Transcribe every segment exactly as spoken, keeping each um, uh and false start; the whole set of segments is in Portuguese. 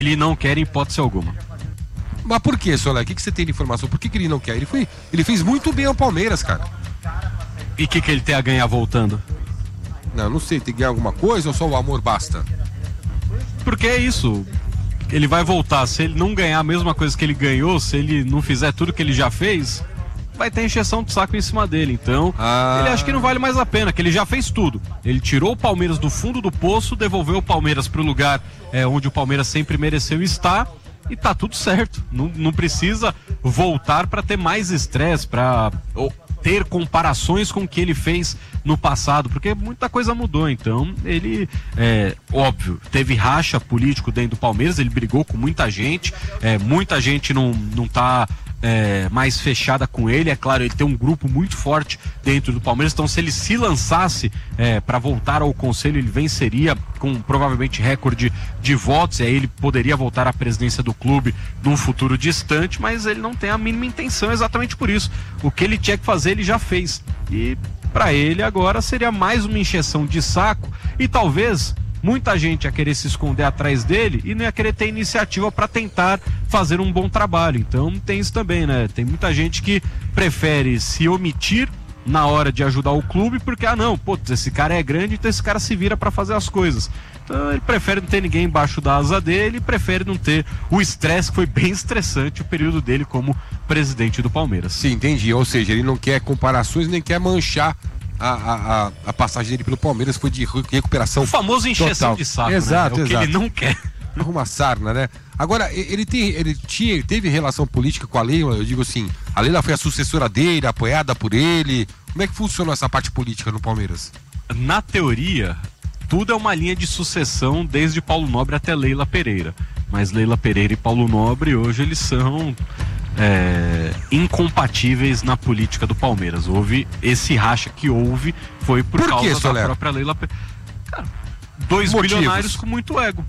Ele não quer em hipótese alguma. Mas por que, Soler? O que, que você tem de informação? Por que, que ele não quer? Ele, foi, ele fez muito bem ao Palmeiras, cara. E o que, que ele tem a ganhar voltando? Não, não sei, tem que ganhar alguma coisa ou só o amor basta? Porque é isso. Ele vai voltar, se ele não ganhar a mesma coisa que ele ganhou, se ele não fizer tudo que ele já fez, vai ter encheção de saco em cima dele. Então, ah. ele acha que não vale mais a pena, que ele já fez tudo. Ele tirou o Palmeiras do fundo do poço, devolveu o Palmeiras pro lugar é, onde o Palmeiras sempre mereceu estar, e tá tudo certo. Não, não precisa voltar para ter mais estresse, para ter comparações com o que ele fez no passado, porque muita coisa mudou. Então ele, é, óbvio, teve racha político dentro do Palmeiras, ele brigou com muita gente, é, muita gente não, não tá é, mais fechada com ele. É claro, ele tem um grupo muito forte dentro do Palmeiras, então se ele se lançasse é, para voltar ao conselho, ele venceria com provavelmente recorde de votos, e aí ele poderia voltar à presidência do clube num futuro distante, mas ele não tem a mínima intenção, exatamente por isso. O que ele tinha que fazer, ele já fez, e para ele agora seria mais uma encheção de saco, e talvez muita gente ia querer se esconder atrás dele e não ia querer ter iniciativa para tentar fazer um bom trabalho. Então tem isso também, né? Tem muita gente que prefere se omitir na hora de ajudar o clube porque, ah não, pô, esse cara é grande, então esse cara se vira para fazer as coisas. Então ele prefere não ter ninguém embaixo da asa dele, prefere não ter o estresse, que foi bem estressante o período dele como presidente do Palmeiras. Sim, entendi. Ou seja, ele não quer comparações, nem quer manchar A, a, a passagem dele pelo Palmeiras, foi de recuperação. O famoso encheção total. de saco, exato, né? É o exato. que ele não quer. Uma sarna, né? Agora, ele, tem, ele, tinha, ele teve relação política com a Leila, eu digo assim, a Leila foi a sucessora dele, apoiada por ele. Como é que funcionou essa parte política no Palmeiras? Na teoria, tudo é uma linha de sucessão desde Paulo Nobre até Leila Pereira. Mas Leila Pereira e Paulo Nobre, hoje eles são é, incompatíveis na política do Palmeiras. Houve esse racha que houve, foi por, por causa que, da Soler? própria Leila Pereira. Cara, dois Motivos. bilionários com muito ego.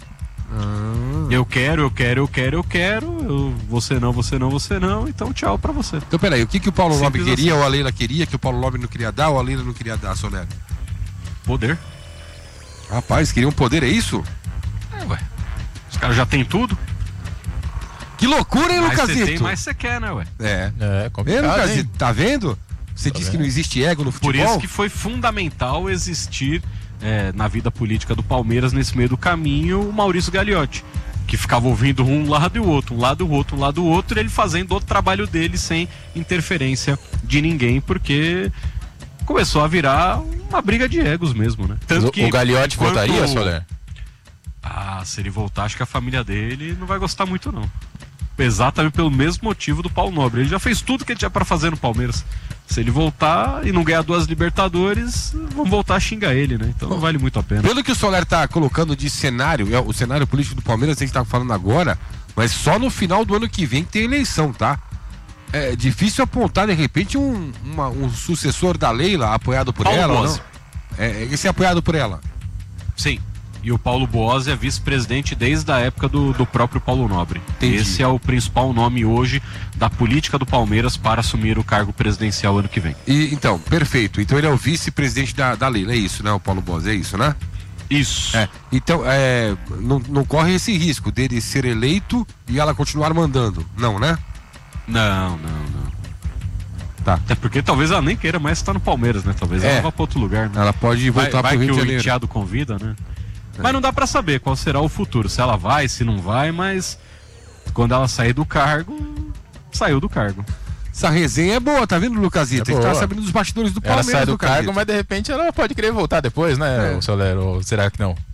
Ah. Eu quero, eu quero, eu quero, eu quero. Eu, você não, você não, você não. Então tchau pra você. Então peraí, o que, que o Paulo Nobre queria assim. ou a Leila queria que o Paulo Nobre não queria dar ou a Leila não queria dar, Soler? Poder. Rapaz, queriam poder, é isso? É, ué. Os caras já têm tudo. Que loucura, hein, Lucasito? Mais você tem, mais você quer, né, ué? É. É complicado, é, Lucasito, hein? tá vendo? Você tá disse vendo? que não existe ego no futebol? Por isso que foi fundamental existir é, na vida política do Palmeiras, nesse meio do caminho, o Maurício Gagliotti, que ficava ouvindo um lado e o outro, um lado e o outro, um lado e o outro, e ele fazendo outro trabalho dele sem interferência de ninguém, porque começou a virar uma briga de egos mesmo, né? Tanto que o Gagliotti quando... voltaria, Soler? Ah, se ele voltar, acho que a família dele não vai gostar muito, não. Exatamente pelo mesmo motivo do Paulo Nobre. Ele já fez tudo que ele tinha para fazer no Palmeiras. Se ele voltar e não ganhar duas Libertadores, vão voltar a xingar ele, né? Então não vale muito a pena. Pelo que o Soler tá colocando de cenário, o cenário político do Palmeiras, a gente tá falando agora, mas só no final do ano que vem tem eleição, tá? É difícil apontar, de repente, um, uma, um sucessor da Leila apoiado por Paulo ela, Boazzi. não? É, esse é apoiado por ela. Sim. E o Paulo Boazzi é vice-presidente desde a época do, do próprio Paulo Nobre. Entendi. Esse é o principal nome hoje da política do Palmeiras para assumir o cargo presidencial ano que vem. E, então, perfeito. Então ele é o vice-presidente da, da Leila, é isso, né? O Paulo Boazzi, é isso, né? Isso. É. Então, é, não, não corre esse risco dele ser eleito e ela continuar mandando, não, né? Não, não, não. Tá. Até porque talvez ela nem queira mais estar no Palmeiras, né? Talvez É. ela vá para outro lugar, né? Ela pode voltar vai, vai pro Rio que de o Janeiro. enteado convida, né? É. Mas não dá pra saber qual será o futuro, se ela vai, se não vai, mas quando ela sair do cargo, saiu do cargo. Essa resenha é boa, tá vendo, Lucasito? É a gente tá boa. sabendo dos bastidores do Ela Palmeiras, sai do Lucasito. cargo, mas de repente ela pode querer voltar depois, né, É. o Soler? Ou será que não?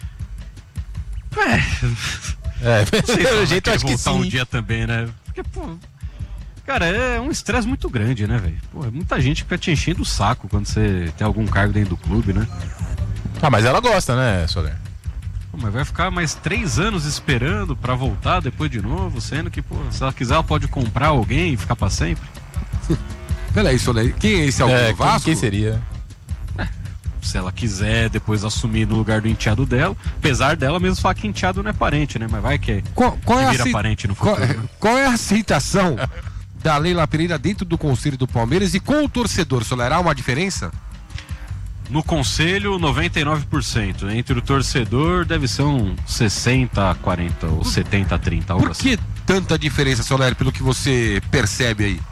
É, É, sei pelo lá, jeito vai acho que voltar sim. um dia também, né? Porque, pô, cara, é um estresse muito grande, né, velho? Pô, é muita gente que fica te enchendo o saco quando você tem algum cargo dentro do clube, né? Ah, mas ela gosta, né, Soler? Pô, mas vai ficar mais três anos esperando pra voltar depois de novo, sendo que, pô, se ela quiser, ela pode comprar alguém e ficar pra sempre. Peraí, Soler, quem é esse alguém É, do Vasco? quem, quem seria? Se ela quiser depois assumir no lugar do enteado dela, apesar dela mesmo falar que enteado não é parente, né? Mas vai que é. Qual, qual é que a vira acei- parente no qual, futuro. qual é a aceitação da Leila Pereira dentro do Conselho do Palmeiras e com o torcedor, Soler? Há uma diferença? No conselho, noventa e nove por cento. Entre o torcedor, deve ser um sessenta a quarenta ou setenta a trinta. Por que tanta diferença, Soler, pelo que você percebe aí?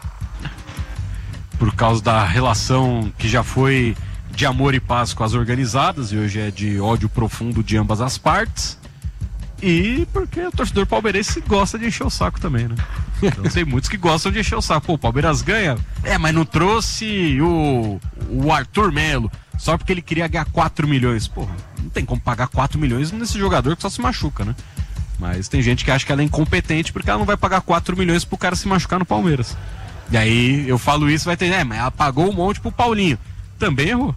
Por causa da relação que já foi de amor e paz com as organizadas e hoje é de ódio profundo de ambas as partes. E porque o torcedor palmeirense gosta de encher o saco também, né? Então tem muitos que gostam de encher o saco. Pô, o Palmeiras ganha? É, mas não trouxe o, o Arthur Melo só porque ele queria ganhar quatro milhões. Porra, não tem como pagar quatro milhões nesse jogador que só se machuca, né? Mas tem gente que acha que ela é incompetente porque ela não vai pagar quatro milhões pro cara se machucar no Palmeiras. E aí eu falo isso, vai ter, é, mas ela pagou um monte pro Paulinho. Também errou.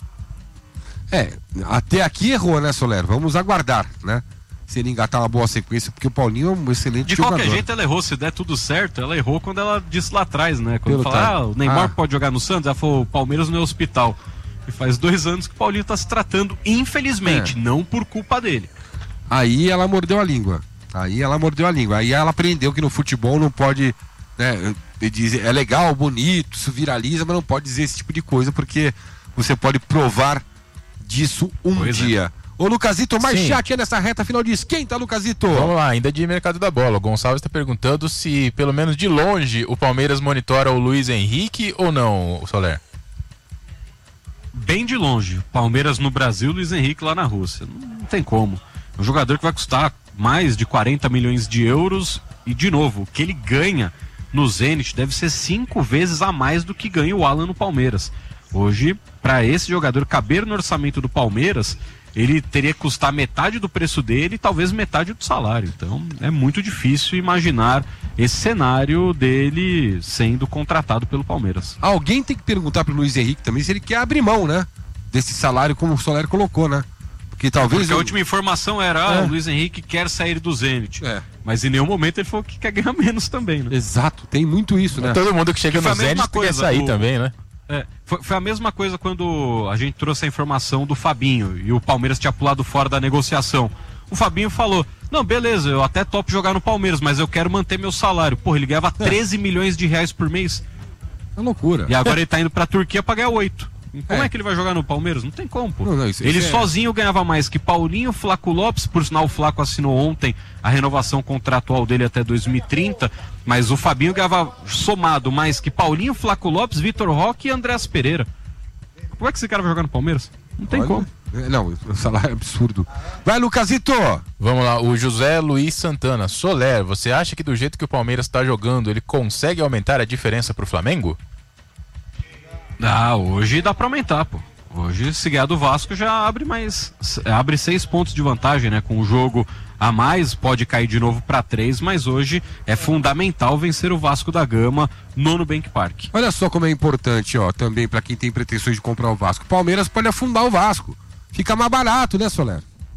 É, até aqui errou, né, Soler? Vamos aguardar, né? Se ele engatar uma boa sequência, porque o Paulinho é um excelente de jogador. De qualquer jeito ela errou, se der tudo certo, ela errou quando ela disse lá atrás, né? Quando Pelo fala, tá. ah, o Neymar Ah. pode jogar no Santos, ela falou, o Palmeiras não é hospital. E faz dois anos que o Paulinho tá se tratando, infelizmente, É. não por culpa dele. Aí ela mordeu a língua. Aí ela mordeu a língua. Aí ela aprendeu que no futebol não pode, né, dizer, é legal, bonito, isso viraliza, mas não pode dizer esse tipo de coisa, porque você pode provar disso um Pois é. dia. Ô Lucasito, mais Sim. chat nessa reta final de esquenta, Lucasito. Vamos lá, ainda de mercado da bola. O Gonçalves está perguntando se, pelo menos de longe, o Palmeiras monitora o Luiz Henrique ou não, o Soler? Bem de longe. Palmeiras no Brasil, Luiz Henrique lá na Rússia. Não, não tem como. É um jogador que vai custar mais de quarenta milhões de euros e, de novo, o que ele ganha no Zenit deve ser cinco vezes a mais do que ganha o Alan no Palmeiras. Hoje, para esse jogador caber no orçamento do Palmeiras, ele teria que custar metade do preço dele e talvez metade do salário. Então é muito difícil imaginar esse cenário dele sendo contratado pelo Palmeiras. Alguém tem que perguntar pro Luiz Henrique também se ele quer abrir mão, né? Desse salário, como o Soler colocou, né? Porque talvez. Porque a eu- última informação era, ah, É. o Luiz Henrique quer sair do Zenit. É. Mas em nenhum momento ele falou que quer ganhar menos também, né? Exato, tem muito isso, né? Todo mundo que chega Que foi no a mesma Zenit quer coisa, sair o- também, né? É, foi, foi a mesma coisa quando a gente trouxe a informação do Fabinho e o Palmeiras tinha pulado fora da negociação. O Fabinho falou, não, beleza, eu até topo jogar no Palmeiras, mas eu quero manter meu salário. Porra, ele ganhava treze milhões de reais por mês É loucura. e agora ele tá indo pra Turquia pra ganhar oito. Como É. é. que ele vai jogar no Palmeiras? Não tem como, pô. Não, não, isso- ele isso é- sozinho ganhava mais que Paulinho, Flaco Lopes, por sinal o Flaco assinou ontem a renovação contratual dele até dois mil e trinta, mas o Fabinho ganhava somado mais que Paulinho, Flaco Lopes, Vitor Roque e Andrés Pereira. Como é que esse cara vai jogar no Palmeiras? Não tem Olha, como. é, Não, o salário é absurdo. Vai, Lucasito! Vamos lá, o José Luiz Santana. Soler, você acha que do jeito que o Palmeiras está jogando, ele consegue aumentar a diferença pro Flamengo? Ah, hoje dá pra aumentar, pô. Hoje, se ganhar do Vasco, já abre mais. Abre seis pontos de vantagem, né? Com o jogo a mais, pode cair de novo pra três, mas hoje é fundamental vencer o Vasco da Gama no Nubank Park. Olha só como é importante, ó, também pra quem tem pretensões de comprar o Vasco. Palmeiras pode afundar o Vasco. Fica mais barato, né, Soler?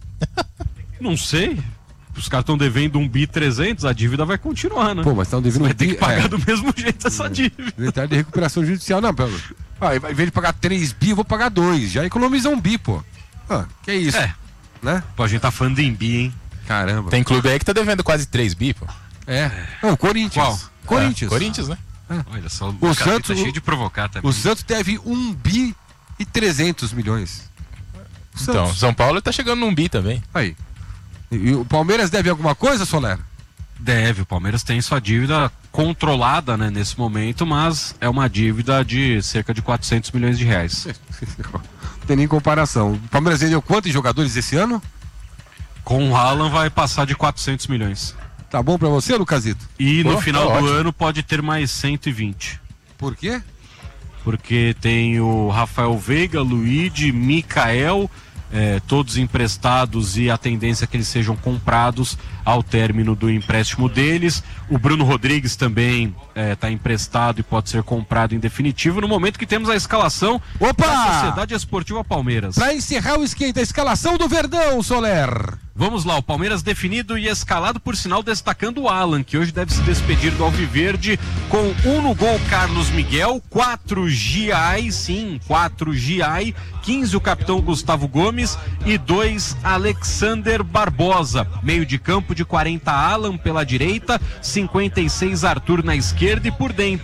Não sei. Os caras estão devendo um bi trezentos, a dívida vai continuar, né? Pô, mas estão devendo Vai um ter bi- que pagar é. do mesmo jeito essa dívida. Inventário de recuperação judicial, não, pelo. Ah, em vez de pagar três bi, eu vou pagar dois. Já economiza um bi, pô. Ah, que isso? É. Né? Pô, a gente tá falando em bi, hein? Caramba. Tem clube aí que tá devendo quase três bi, pô. É. Não, o Corinthians. Qual? Corinthians. É, Corinthians, né? Olha só, O o Santos- Santos, tá cheio de provocar também. O Santos deve um bi e trezentos milhões. O Então, Santos. São Paulo tá chegando num bi também. Aí. E, e o Palmeiras deve alguma coisa, Soler? Deve, o Palmeiras tem sua dívida controlada, né, nesse momento, mas é uma dívida de cerca de quatrocentos milhões de reais. Não tem nem comparação. O Palmeiras vendeu quantos jogadores esse ano? Com o Haaland vai passar de quatrocentos milhões. Tá bom pra você, Lucasito? E Pô, no final tá do ótimo. ano pode ter mais cento e vinte. Por quê? Porque tem o Rafael Veiga, Luigi, Mikael, eh, todos emprestados e a tendência é que eles sejam comprados ao término do empréstimo deles. O Bruno Rodrigues também está emprestado e pode ser comprado em definitivo no momento que temos a escalação Opa! da Sociedade Esportiva Palmeiras. Pra encerrar o esquenta, a escalação do Verdão, Soler. Vamos lá, o Palmeiras definido e escalado, por sinal, destacando o Alan, que hoje deve se despedir do Alviverde, com um no gol Carlos Miguel, quatro Giai, sim, quatro Giai, quinze o capitão Gustavo Gomes e dois Alexander Barbosa. Meio de campo de quarenta Alan pela direita, cinquenta e seis Arthur na esquerda e por dentro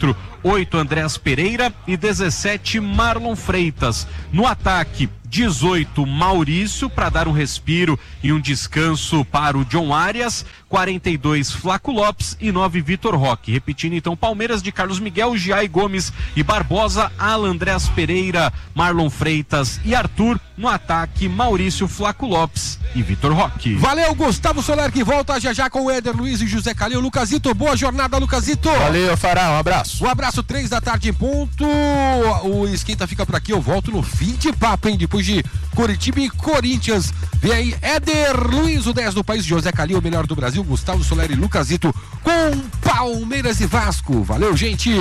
oito Andréas Pereira e dezessete Marlon Freitas. No ataque, dezoito Maurício, para dar um respiro e um descanso para o John Arias, quarenta e dois Flaco Lopes e nove Vitor Roque. Repetindo então, Palmeiras de Carlos Miguel, Giai Gomes e Barbosa, Alan, Andréas Pereira, Marlon Freitas e Arthur. No ataque, Maurício, Flaco Lopes e Vitor Roque. Valeu, Gustavo Soler, que volta já já com o Éder Luiz e José Calil. Lucasito, boa jornada, Lucasito. Valeu, Fará, um abraço. Um abraço, três da tarde em ponto. O Esquenta fica por aqui, eu volto no fim de papo, hein? Depois de Coritiba e Corinthians. Vem aí Éder Luiz, o dez do país, José Calil, o melhor do Brasil, Gustavo Soler e Lucasito com Palmeiras e Vasco. Valeu, gente.